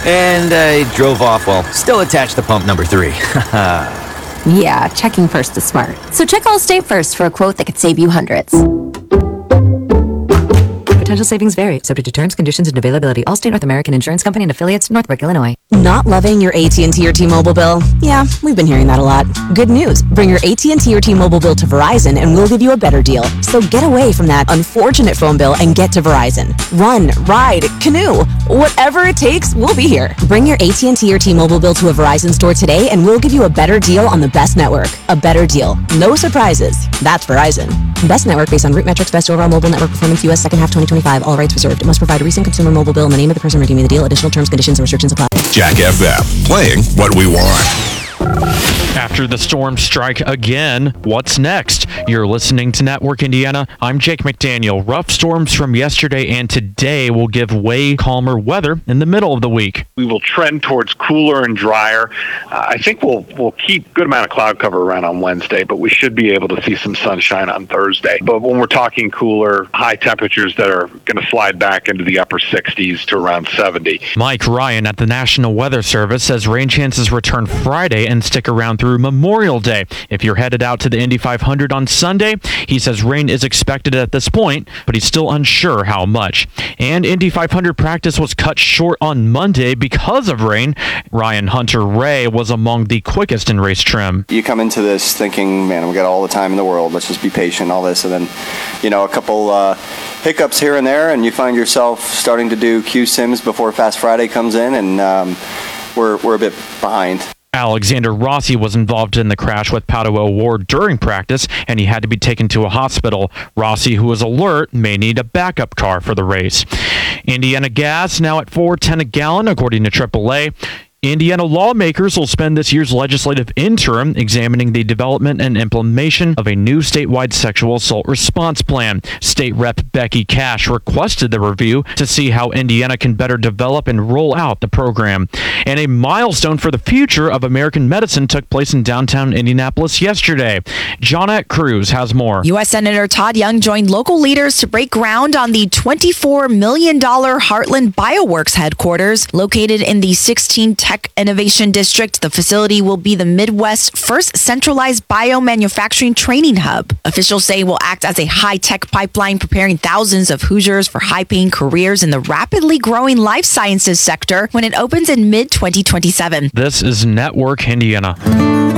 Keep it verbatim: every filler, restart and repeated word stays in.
And I drove off while still attached to pump number three. Yeah, checking first is smart. So check Allstate first for a quote that could save you hundreds. Potential savings vary, subject to terms, conditions, and availability. Allstate North American Insurance Company and affiliates, Northbrook, Illinois. Not loving your A T and T or T-Mobile bill? Yeah, we've been hearing that a lot. Good news. Bring your A T and T or T-Mobile bill to Verizon and we'll give you a better deal. So get away from that unfortunate phone bill and get to Verizon. Run, ride, canoe. Whatever it takes, we'll be here. Bring your A T and T or T-Mobile bill to a Verizon store today and we'll give you a better deal on the best network. A better deal. No surprises. That's Verizon. Best network based on root metrics, best overall mobile network performance, U S second half twenty twenty-five. All rights reserved. It must provide a recent consumer mobile bill and the name of the person redeeming the deal. Additional terms, conditions, and restrictions apply. Jack F M, playing what we want. After the storm strike again, what's next? You're listening to Network Indiana. I'm Jake McDaniel. Rough storms from yesterday and today will give way calmer weather in the middle of the week. We will trend towards cooler and drier. Uh, I think we'll we'll keep a good amount of cloud cover around on Wednesday, but we should be able to see some sunshine on Thursday. But when we're talking cooler, high temperatures that are going to slide back into the upper sixties to around seventy. Mike Ryan at the National Weather Service says rain chances return Friday and stick around through Memorial Day. If you're headed out to the Indy five hundred on Sunday, he says rain is expected at this point, but he's still unsure how much. And Indy five hundred practice was cut short on Monday because of rain. Ryan Hunter-Reay was among the quickest in race trim. You come into this thinking, man, we got all the time in the world. Let's just be patient, all this. And then, you know, a couple uh, hiccups here and there, and you find yourself starting to do Q sims before Fast Friday comes in, and um, we're, we're a bit behind. Alexander Rossi was involved in the crash with Pato O'Ward during practice, and he had to be taken to a hospital. Rossi, who was alert, may need a backup car for the race. Indiana gas now at four dollars and ten cents a gallon, according to triple A. Indiana lawmakers will spend this year's legislative interim examining the development and implementation of a new statewide sexual assault response plan. State Rep Becky Cash requested the review to see how Indiana can better develop and roll out the program. And a milestone for the future of American medicine took place in downtown Indianapolis yesterday. Johnette Cruz has more. U S Senator Todd Young joined local leaders to break ground on the twenty-four million dollars Heartland Bioworks headquarters located in the sixteen Tech Innovation District. The facility will be the Midwest's first centralized biomanufacturing training hub. Officials say it will act as a high-tech pipeline preparing thousands of Hoosiers for high-paying careers in the rapidly growing life sciences sector when it opens in mid twenty twenty-seven. This is Network Indiana.